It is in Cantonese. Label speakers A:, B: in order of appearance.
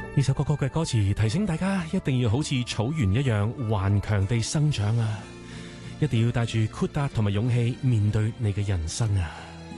A: 呢首歌曲嘅歌詞提醒大家，一定要好似草原一樣頑強地生長啊！一定要帶住豁達同埋勇氣面對你嘅人生啊！